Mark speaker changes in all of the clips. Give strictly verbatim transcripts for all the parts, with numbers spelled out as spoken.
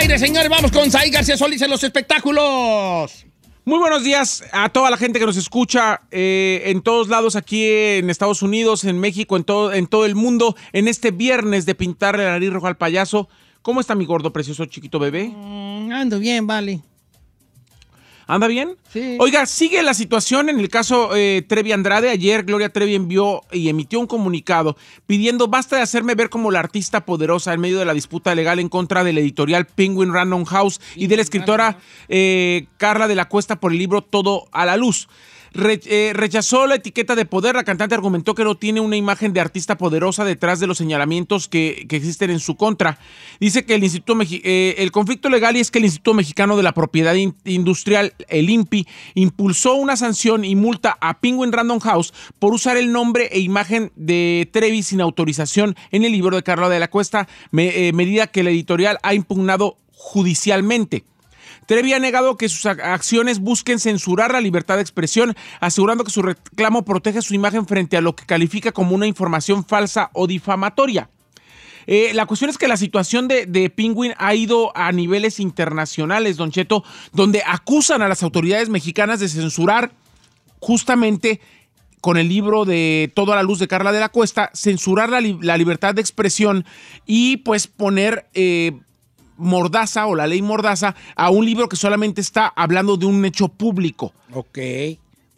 Speaker 1: aire, señores. Vamos con Said García Solís en los espectáculos.
Speaker 2: Muy buenos días a toda la gente que nos escucha eh, en todos lados aquí en Estados Unidos, en México, en todo, en todo el mundo, en este viernes de pintarle la nariz roja al payaso. ¿Cómo está mi gordo, precioso, chiquito bebé?
Speaker 1: Mm, ando bien, vale.
Speaker 2: ¿Anda bien?
Speaker 1: Sí.
Speaker 2: Oiga, sigue la situación en el caso eh, Trevi Andrade. Ayer Gloria Trevi envió y emitió un comunicado pidiendo basta de hacerme ver como la artista poderosa en medio de la disputa legal en contra del editorial Penguin Random House y de la escritora eh, Carla de la Cuesta por el libro Todo a la Luz. Re, eh, rechazó la etiqueta de poder. La cantante argumentó que no tiene una imagen de artista poderosa detrás de los señalamientos que, que existen en su contra. Dice que el Instituto Mexi- eh, el conflicto legal y es que el Instituto Mexicano de la Propiedad In- Industrial, el I N P I, impulsó una sanción y multa a Penguin Random House por usar el nombre e imagen de Trevi sin autorización en el libro de Carla de la Cuesta, me, eh, medida que la editorial ha impugnado judicialmente. Trevi ha negado que sus acciones busquen censurar la libertad de expresión, asegurando que su reclamo protege su imagen frente a lo que califica como una información falsa o difamatoria. Eh, la cuestión es que la situación de, de Penguin ha ido a niveles internacionales, Don Cheto, donde acusan a las autoridades mexicanas de censurar justamente con el libro de Todo a la Luz de Carla de la Cuesta, censurar la, li- la libertad de expresión y pues poner Eh, mordaza o la ley mordaza a un libro que solamente está hablando de un hecho público.
Speaker 1: Ok.
Speaker 2: Eh,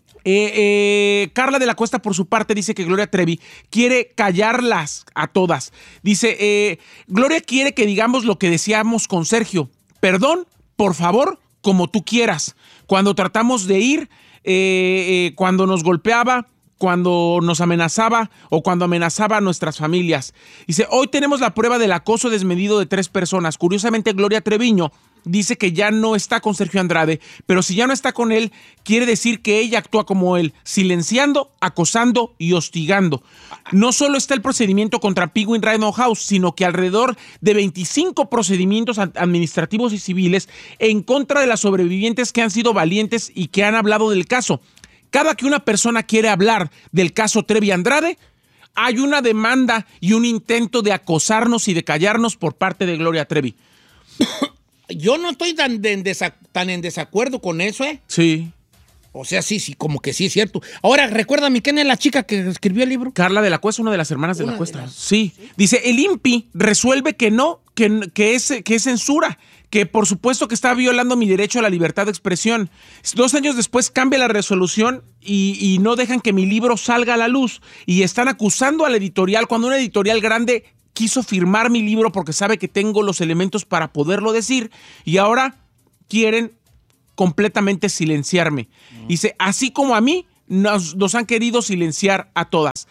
Speaker 2: eh, Carla de la Cuesta, por su parte, dice que Gloria Trevi quiere callarlas a todas. Dice, eh, Gloria quiere que digamos lo que decíamos con Sergio. Perdón, por favor, como tú quieras. Cuando tratamos de ir, eh, eh, cuando nos golpeaba, cuando nos amenazaba o cuando amenazaba a nuestras familias. Dice, hoy tenemos la prueba del acoso desmedido de tres personas. Curiosamente, Gloria Treviño dice que ya no está con Sergio Andrade, pero si ya no está con él, quiere decir que ella actúa como él, silenciando, acosando y hostigando. No solo está el procedimiento contra Penguin Random House, sino que alrededor de veinticinco procedimientos administrativos y civiles en contra de las sobrevivientes que han sido valientes y que han hablado del caso. Cada que una persona quiere hablar del caso Trevi Andrade, hay una demanda y un intento de acosarnos y de callarnos por parte de Gloria Trevi.
Speaker 1: Yo no estoy tan, de en desa- tan en desacuerdo con eso, ¿eh?
Speaker 2: Sí.
Speaker 1: O sea, sí, sí, como que sí es cierto. Ahora, recuérdame, ¿quién es la chica que escribió el libro?
Speaker 2: Carla de la Cuesta, una de las hermanas de
Speaker 1: Una
Speaker 2: la
Speaker 1: de
Speaker 2: Cuesta.
Speaker 1: las-
Speaker 2: Sí. Dice, el I N P I resuelve que no, que, que, es, que es censura, que por supuesto que está violando mi derecho a la libertad de expresión. Dos años después cambia la resolución y, y no dejan que mi libro salga a la luz. Y están acusando a la editorial cuando una editorial grande quiso firmar mi libro porque sabe que tengo los elementos para poderlo decir y ahora quieren completamente silenciarme. Uh-huh. Dice, así como a mí, nos, nos han querido silenciar a todas.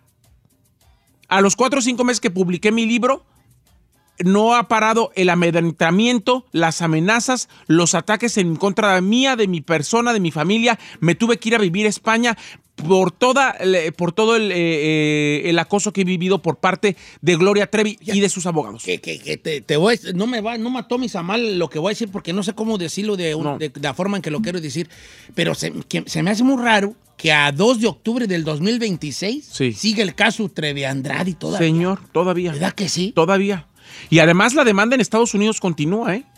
Speaker 2: A los cuatro o cinco meses que publiqué mi libro, no ha parado el amedrentamiento, las amenazas, los ataques en contra de mía, de mi persona, de mi familia. Me tuve que ir a vivir a España por, toda, por todo el, eh, el acoso que he vivido por parte de Gloria Trevi y de sus abogados.
Speaker 1: Que, que, que te, te voy a, no me va, no me tomes a mal lo que voy a decir porque no sé cómo decirlo de, un,
Speaker 2: no.
Speaker 1: de, de la forma en que lo quiero decir, pero se, que, se me hace muy raro que a dos de octubre del dos mil veintiséis
Speaker 2: sí.
Speaker 1: sigue el caso Trevi Andrade todavía.
Speaker 2: Señor, todavía.
Speaker 1: ¿Verdad que sí?
Speaker 2: Todavía. Y además la demanda en Estados Unidos continúa, ¿eh?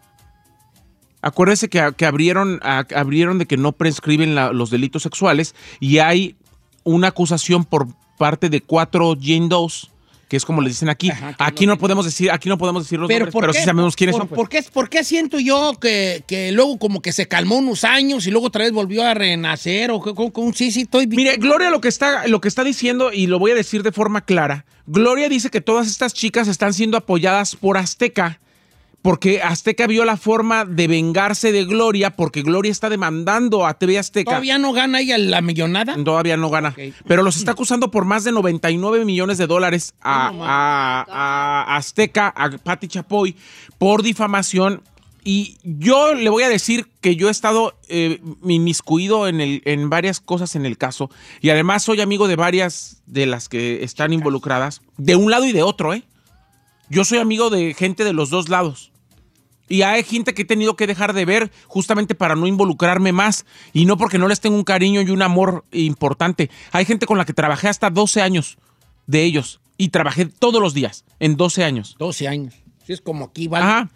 Speaker 2: Acuérdese que, que abrieron, a, abrieron de que no prescriben la, los delitos sexuales y hay una acusación por parte de cuatro Jane Does, que es como le dicen aquí. Ajá, aquí no, no podemos decir, aquí no podemos decir los
Speaker 1: pero
Speaker 2: nombres, pero
Speaker 1: qué?
Speaker 2: sí sabemos quiénes
Speaker 1: ¿Por,
Speaker 2: son. Pues.
Speaker 1: ¿por, qué, ¿Por qué siento yo que, que luego como que se calmó unos años y luego otra vez volvió a renacer? O que, con, con, sí, sí, estoy...
Speaker 2: Mire, Gloria lo que, está, lo que está diciendo, y lo voy a decir de forma clara, Gloria dice que todas estas chicas están siendo apoyadas por Azteca, porque Azteca vio la forma de vengarse de Gloria, porque Gloria está demandando a T V Azteca.
Speaker 1: ¿Todavía no gana ella la millonada?
Speaker 2: Todavía no gana. Okay. Pero los está acusando por más de noventa y nueve millones de dólares a, no, a, a Azteca, a Pati Chapoy, por difamación. Y yo le voy a decir que yo he estado eh, inmiscuido en, el, en varias cosas en el caso. Y además soy amigo de varias de las que están involucradas, de un lado y de otro, ¿eh? Yo soy amigo de gente de los dos lados. Y hay gente que he tenido que dejar de ver justamente para no involucrarme más. Y no porque no les tengo un cariño y un amor importante. Hay gente con la que trabajé hasta doce años de ellos. Y trabajé todos los días en doce años.
Speaker 1: doce años. Sí, es como aquí, ¿vale?
Speaker 2: Ajá.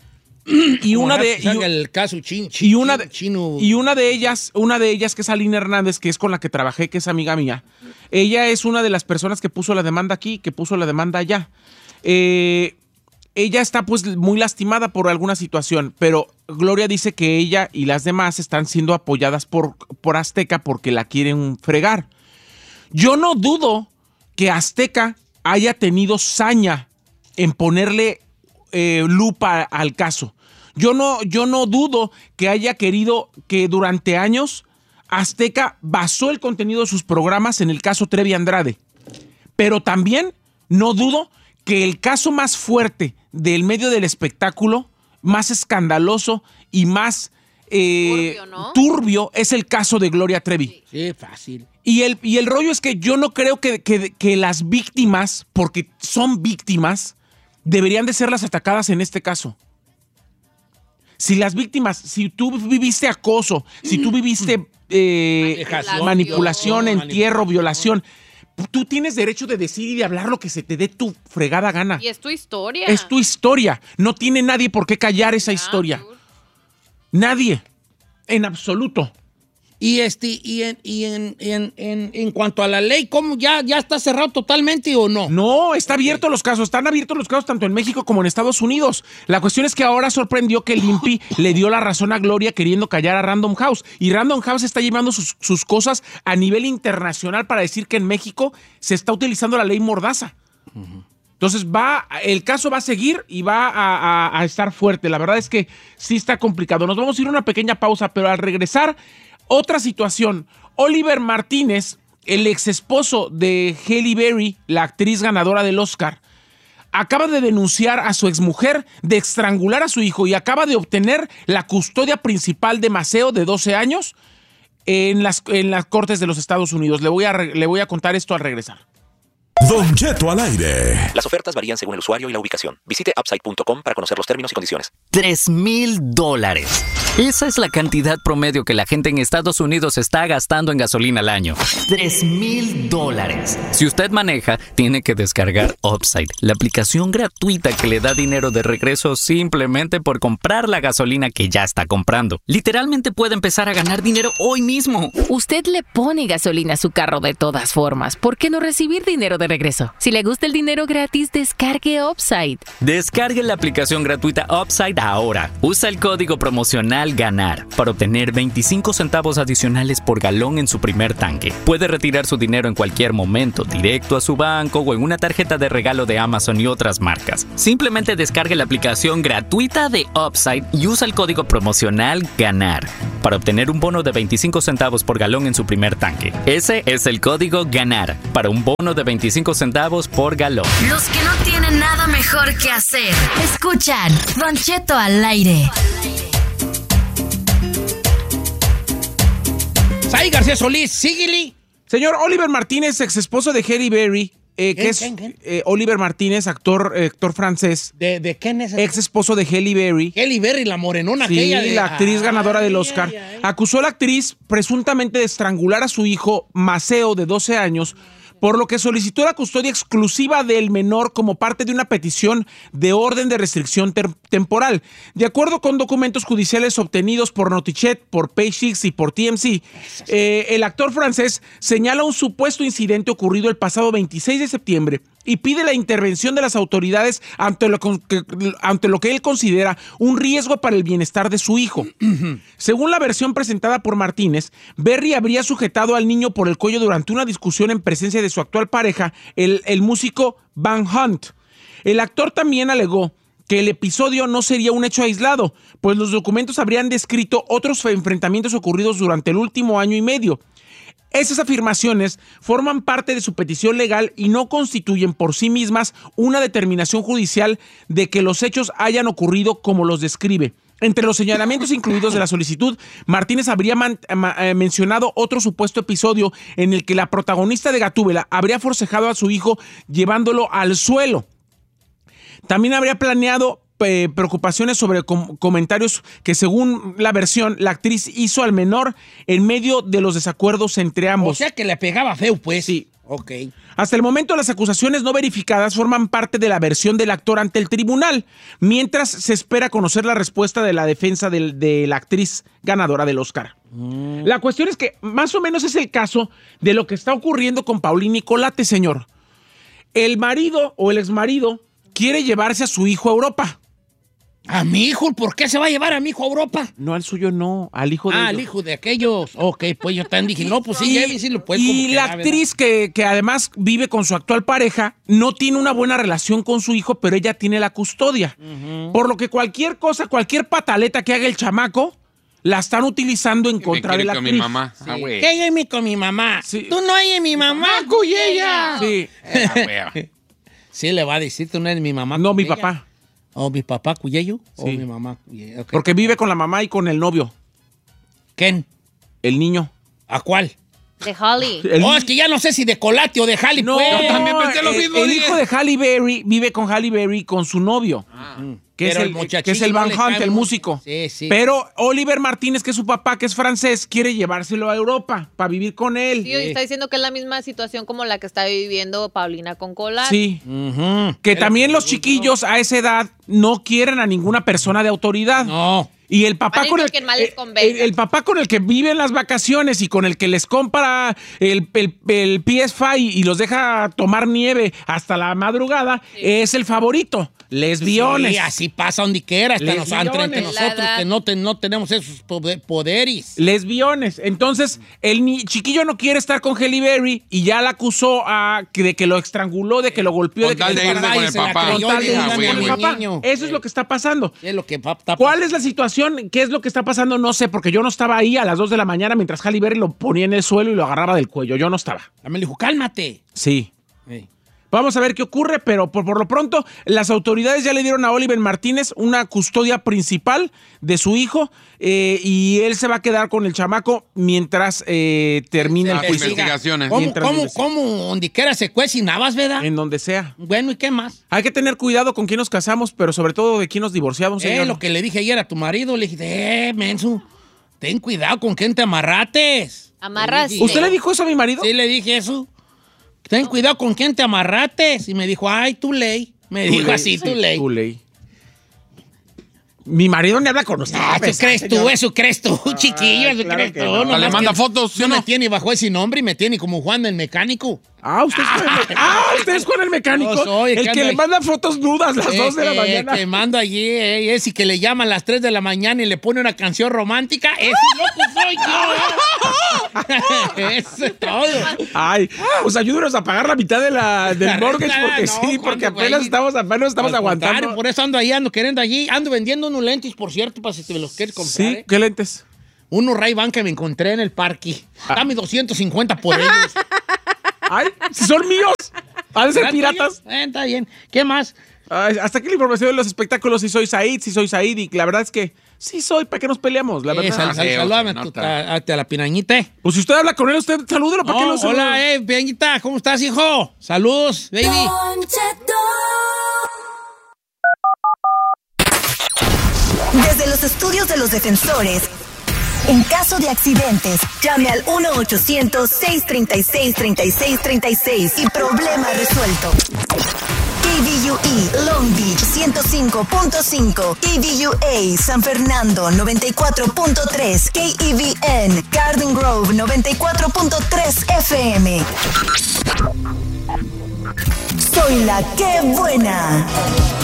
Speaker 2: Y una de
Speaker 1: y, el caso chin,
Speaker 2: chin, y una de,
Speaker 1: chino.
Speaker 2: y una de ellas, una de ellas que es Aline Hernández, que es con la que trabajé, que es amiga mía. Ella es una de las personas que puso la demanda aquí, que puso la demanda allá. Eh, ella está pues muy lastimada por alguna situación, pero Gloria dice que ella y las demás están siendo apoyadas por, por Azteca porque la quieren fregar. Yo no dudo que Azteca haya tenido saña en ponerle eh, lupa al caso. Yo no, yo no dudo que haya querido que durante años Azteca basó el contenido de sus programas en el caso Trevi Andrade. Pero también no dudo que el caso más fuerte del medio del espectáculo, más escandaloso y más eh, turbio, ¿no? turbio, es el caso de Gloria Trevi.
Speaker 1: Sí, fácil.
Speaker 2: Y el, y el rollo es que yo no creo que, que, que las víctimas, porque son víctimas, deberían de ser las atacadas en este caso. Si las víctimas, si tú viviste acoso, si tú viviste eh, manipulación, manipulación, entierro, violación, tú tienes derecho de decir y de hablar lo que se te dé tu fregada gana.
Speaker 3: Y es tu historia.
Speaker 2: Es tu historia. No tiene nadie por qué callar esa historia. Nadie. En absoluto.
Speaker 1: Y este, y en, y en, en, en, en cuanto a la ley, ¿cómo ya, ya está cerrado totalmente o no?
Speaker 2: No, está abierto los casos, están abiertos los casos tanto en México como en Estados Unidos. La cuestión es que ahora sorprendió que el I N P I le dio la razón a Gloria queriendo callar a Random House. Y Random House está llevando sus, sus cosas a nivel internacional para decir que en México se está utilizando la ley Mordaza. Uh-huh. Entonces va, el caso va a seguir y va a, a, a estar fuerte. La verdad es que sí está complicado. Nos vamos a ir a una pequeña pausa, pero al regresar, otra situación. Oliver Martínez, el ex esposo de Halle Berry, la actriz ganadora del Oscar, acaba de denunciar a su exmujer de estrangular a su hijo y acaba de obtener la custodia principal de Maceo de doce años en las, en las cortes de los Estados Unidos. Le voy a, le voy a contar esto al regresar.
Speaker 4: Don Cheto al aire.
Speaker 5: Las ofertas varían según el usuario y la ubicación. Visite upside punto com para conocer los términos y condiciones.
Speaker 6: Tres mil dólares. Esa es la cantidad promedio que la gente en Estados Unidos está gastando en gasolina al año. Tres mil dólares. Si usted maneja, tiene que descargar Upside, la aplicación gratuita que le da dinero de regreso simplemente por comprar la gasolina que ya está comprando. Literalmente puede empezar a ganar dinero hoy mismo.
Speaker 7: Usted le pone gasolina a su carro de todas formas. ¿Por qué no recibir dinero de regreso? Si le gusta el dinero gratis, descargue Upside.
Speaker 6: Descargue la aplicación gratuita Upside ahora. Usa el código promocional GANAR para obtener veinticinco centavos adicionales por galón en su primer tanque. Puede retirar su dinero en cualquier momento, directo a su banco o en una tarjeta de regalo de Amazon y otras marcas. Simplemente descargue la aplicación gratuita de Upside y usa el código promocional GANAR para obtener un bono de veinticinco centavos por galón en su primer tanque. Ese es el código GANAR para un bono de veinticinco centavos por galón.
Speaker 8: Los que no tienen nada mejor que hacer, escuchan Don Cheto al aire.
Speaker 1: Sai García Solís, síguele.
Speaker 2: Señor Oliver Martínez, ex esposo de Halle Berry, eh, que es ¿quién, quién? Eh, Oliver Martínez, actor, eh, actor francés.
Speaker 1: ¿De, de quién es?
Speaker 2: Ex esposo de Halle Berry.
Speaker 1: Halle Berry, la morenona
Speaker 2: sí,
Speaker 1: aquella.
Speaker 2: Sí, la actriz ganadora del Oscar. Ay, ay, ay. Acusó a la actriz presuntamente de estrangular a su hijo Maceo, de doce años, por lo que solicitó la custodia exclusiva del menor como parte de una petición de orden de restricción ter- temporal. De acuerdo con documentos judiciales obtenidos por Notichet, por Page Six y por T M C, eh, el actor francés señala un supuesto incidente ocurrido el pasado veintiséis de septiembre y pide la intervención de las autoridades ante lo que, ante lo que él considera un riesgo para el bienestar de su hijo. Según la versión presentada por Martínez, Berry habría sujetado al niño por el cuello durante una discusión en presencia de su actual pareja, el, el músico Van Hunt. El actor también alegó que el episodio no sería un hecho aislado, pues los documentos habrían descrito otros enfrentamientos ocurridos durante el último año y medio. Esas afirmaciones forman parte de su petición legal y no constituyen por sí mismas una determinación judicial de que los hechos hayan ocurrido como los describe. Entre los señalamientos incluidos de la solicitud, Martínez habría man, ma, eh, mencionado otro supuesto episodio en el que la protagonista de Gatúbela habría forcejado a su hijo llevándolo al suelo. También habría planeado eh, preocupaciones sobre com- comentarios que, según la versión, la actriz hizo al menor en medio de los desacuerdos entre ambos.
Speaker 1: O sea que le pegaba feo, pues.
Speaker 2: Sí.
Speaker 1: Ok.
Speaker 2: Hasta el momento, las acusaciones no verificadas forman parte de la versión del actor ante el tribunal, mientras se espera conocer la respuesta de la defensa de, de la actriz ganadora del Oscar. Mm. La cuestión es que más o menos es el caso de lo que está ocurriendo con Paulín Nicolate, señor. El marido o el exmarido quiere llevarse a su hijo a Europa.
Speaker 1: ¿A mi hijo? ¿Por qué se va a llevar a mi hijo a Europa?
Speaker 2: No, al suyo no, al hijo de
Speaker 1: Ah,
Speaker 2: ellos.
Speaker 1: al hijo de aquellos. Ok, pues yo también dije, no, pues sí,
Speaker 2: Y,
Speaker 1: Evi sí lo puede.
Speaker 2: y la actriz que, que además vive con su actual pareja no tiene una buena relación con su hijo, pero ella tiene la custodia. Uh-huh. Por lo que cualquier cosa, cualquier pataleta que haga el chamaco, la están utilizando en contra de la actriz.
Speaker 3: Mi mamá.
Speaker 1: Sí.
Speaker 3: Ah, güey.
Speaker 1: ¿Qué hay con mi mamá?
Speaker 2: Sí.
Speaker 1: Tú no hay mi mamá, cuyella.
Speaker 2: Sí.
Speaker 3: Ah,
Speaker 1: Sí, le va a decir, tú no eres mi mamá.
Speaker 2: No, mi
Speaker 1: cuyella.
Speaker 2: papá.
Speaker 1: ¿O mi papá Cuyello?
Speaker 2: Sí.
Speaker 1: ¿O mi mamá Cuyello? Okay.
Speaker 2: Porque vive con la mamá y con el novio,
Speaker 1: ¿Quién?
Speaker 2: el niño.
Speaker 1: ¿A cuál?
Speaker 9: De Holly.
Speaker 2: El
Speaker 1: Oh,
Speaker 2: ni-
Speaker 1: es que ya no sé si de Colate o de Halle.
Speaker 2: No,
Speaker 1: pues.
Speaker 3: Yo también pensé lo
Speaker 2: el,
Speaker 3: mismo,
Speaker 2: el
Speaker 3: dije.
Speaker 2: hijo de Halle Berry vive con Halle Berry y con su novio.
Speaker 3: Ah.
Speaker 2: Que es,
Speaker 1: Pero
Speaker 2: el,
Speaker 1: el muchachillo
Speaker 2: que es el
Speaker 1: no
Speaker 2: Van
Speaker 1: le
Speaker 2: Hunt,
Speaker 1: cae
Speaker 2: el
Speaker 1: muy-
Speaker 2: músico.
Speaker 1: Sí, sí.
Speaker 2: Pero Oliver Martínez, que es su papá, que es francés, quiere llevárselo a Europa para vivir con él.
Speaker 9: Sí, está diciendo que es la misma situación como la que está viviendo Paulina con Colate.
Speaker 2: Sí.
Speaker 1: Uh-huh.
Speaker 2: Que
Speaker 1: Pero
Speaker 2: también
Speaker 1: que
Speaker 2: los
Speaker 1: le
Speaker 2: chiquillos a esa edad no quieren a ninguna persona de autoridad.
Speaker 1: No.
Speaker 2: Y el papá
Speaker 9: Van a ir
Speaker 2: con
Speaker 9: con
Speaker 2: el,
Speaker 9: quien más les
Speaker 2: eh,
Speaker 9: convenga.
Speaker 2: el, el papá con el que vive en las vacaciones y con el que les compra el, el, el P S cinco y, y los deja tomar nieve hasta la madrugada, sí. es el favorito. Lesbiones.
Speaker 1: Sí, así pasa donde quiera. Hasta nos, entre, entre
Speaker 2: Lesbiones.
Speaker 1: nosotros que no, te, no tenemos esos poder- poderes.
Speaker 2: Lesbiones. Entonces, el ni- chiquillo no quiere estar con Halle Berry y ya la acusó a, que- de que lo estranguló, de que lo golpeó,
Speaker 3: Con
Speaker 2: de que
Speaker 3: tal
Speaker 2: le
Speaker 3: de irse
Speaker 2: disparó.
Speaker 3: con el
Speaker 1: se la
Speaker 3: papá.
Speaker 1: creyó,
Speaker 2: Con tal de
Speaker 1: le
Speaker 2: irse
Speaker 3: Ah,
Speaker 1: digan
Speaker 3: güey,
Speaker 2: con el
Speaker 1: al
Speaker 3: güey.
Speaker 2: papá.
Speaker 1: niño.
Speaker 2: Eso es lo que está pasando.
Speaker 1: Es lo que pa- está
Speaker 2: ¿Cuál es la situación? ¿Qué es lo que está pasando? No sé, porque yo no estaba ahí a las dos de la mañana mientras Halle Berry lo ponía en el suelo y lo agarraba del cuello. Yo no estaba.
Speaker 1: Me dijo, cálmate.
Speaker 2: Sí.
Speaker 1: Sí.
Speaker 2: Vamos a ver qué ocurre, pero por, por lo pronto las autoridades ya le dieron a Oliver Martínez una custodia principal de su hijo eh, y él se va a quedar con el chamaco mientras eh, termine el
Speaker 3: Las
Speaker 2: juicio.
Speaker 3: investigaciones.
Speaker 1: ¿Cómo,
Speaker 2: Mientras
Speaker 1: cómo,
Speaker 2: investiga.
Speaker 1: cómo, donde quiera se cuece y navas, verdad?
Speaker 2: En donde sea.
Speaker 1: Bueno, ¿y qué más?
Speaker 2: Hay que tener cuidado con quién nos casamos, pero sobre todo de quién nos divorciamos,
Speaker 1: Eh,
Speaker 2: señor.
Speaker 1: lo que le dije ayer a tu marido, le dije, eh, menso, ten cuidado con quién te amarrates.
Speaker 9: Amarras.
Speaker 1: Le dije,
Speaker 2: ¿Usted le dijo eso a mi marido?
Speaker 1: Sí, le dije eso. Ten cuidado con quién te amarrates. Y me dijo, ay, tú ley. Me dijo
Speaker 2: ley,
Speaker 1: así,
Speaker 2: sí,
Speaker 1: tú ley.
Speaker 2: tú ley. Mi marido ni habla con usted.
Speaker 1: Ah, eso crees tú, eso crees tú, chiquillo, eso
Speaker 2: claro
Speaker 1: crees
Speaker 2: que
Speaker 1: tú.
Speaker 2: no.
Speaker 1: nomás
Speaker 3: Le manda
Speaker 1: que
Speaker 3: fotos, ¿sí
Speaker 1: No
Speaker 3: o no?
Speaker 1: me tiene bajo ese nombre y me tiene como Juan el mecánico.
Speaker 2: Ah, usted es con el, me- ah, usted es con el mecánico.
Speaker 1: Yo soy,
Speaker 2: el
Speaker 1: que
Speaker 2: que
Speaker 1: ando
Speaker 2: le
Speaker 1: ahí.
Speaker 2: manda fotos nudas las
Speaker 1: Eh,
Speaker 2: dos de la
Speaker 1: eh,
Speaker 2: mañana.
Speaker 1: Que mando allí, eh, ese que le llama a las tres de la mañana y le pone una canción romántica. Ese loco soy yo. Eso es todo.
Speaker 2: Ay, pues ayúdenos a pagar la mitad de la, del
Speaker 1: La
Speaker 2: mortgage
Speaker 1: renta,
Speaker 2: porque
Speaker 1: no,
Speaker 2: sí, porque
Speaker 1: ¿cuánto,
Speaker 2: apenas
Speaker 1: güey?
Speaker 2: estamos, apenas estamos
Speaker 1: Al contrario,
Speaker 2: aguantando.
Speaker 1: por eso ando ahí, ando queriendo allí. Ando vendiendo unos lentes, por cierto, para si te los quieres comprar.
Speaker 2: Sí,
Speaker 1: ¿eh?
Speaker 2: ¿qué lentes?
Speaker 1: Unos Ray-Ban que me encontré en el parque.
Speaker 2: Ah.
Speaker 1: Dame doscientos cincuenta por ellos.
Speaker 2: Ay, si son míos. ¿Han de ser
Speaker 1: ¿Verdad,
Speaker 2: piratas?
Speaker 1: Toño? Eh, está bien. ¿Qué más?
Speaker 2: Ay, hasta aquí la información de los espectáculos. Si soy Said, si soy Said. Y la verdad es que sí soy. ¿Para qué nos peleamos? La
Speaker 1: Eh,
Speaker 2: verdad.
Speaker 1: sal- sal-
Speaker 3: sí,
Speaker 1: salúdame
Speaker 3: se
Speaker 1: a, tu-
Speaker 3: nota.
Speaker 1: a- a la pirañita. eh.
Speaker 2: Pues si usted habla con él, usted salúdelo. ¿Para qué
Speaker 1: Oh,
Speaker 2: no saluda?
Speaker 1: hola, eh, pirañita. ¿Cómo estás, hijo? Saludos, baby.
Speaker 10: Desde los estudios de los defensores, en caso de accidentes, llame al uno ochocientos, seiscientos treinta y seis, treinta y seis treinta y seis y problema resuelto. K V U E Long Beach ciento cinco punto cinco, K V U A San Fernando noventa y cuatro punto tres, K E V N Garden Grove noventa y cuatro punto tres F M. Soy la que buena.